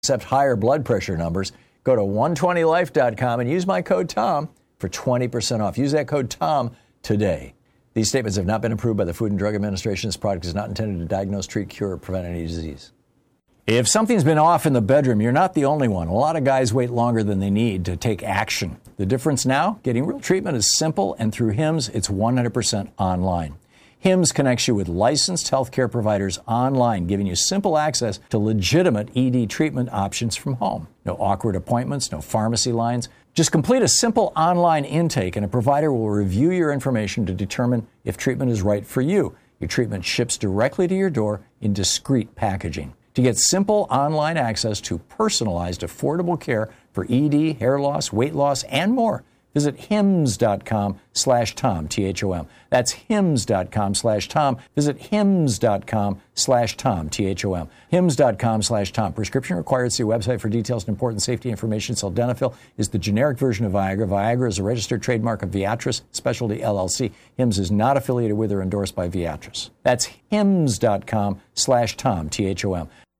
accept higher blood pressure numbers. Go to 120life.com and use my code TOM for 20% off. Use that code TOM today. These statements have not been approved by the Food and Drug Administration. This product is not intended to diagnose, treat, cure, or prevent any disease. If something's been off in the bedroom, you're not the only one. A lot of guys wait longer than they need to take action. The difference now? Getting real treatment is simple, and through HIMS, it's 100% online. HIMS connects you with licensed healthcare providers online, giving you simple access to legitimate ED treatment options from home. No awkward appointments, no pharmacy lines. Just complete a simple online intake, and a provider will review your information to determine if treatment is right for you. Your treatment ships directly to your door in discreet packaging. To get simple online access to personalized, affordable care for ED, hair loss, weight loss, and more, visit hims.com/Tom, T-H-O-M. That's hims.com/Tom. Visit hims.com/Tom, T-H-O-M. hims.com/Tom. Prescription required. See website for details and important safety information. Sildenafil is the generic version of Viagra. Viagra is a registered trademark of Viatris Specialty LLC. HIMS is not affiliated with or endorsed by Viatris. That's hims.com/Tom, T-H-O-M.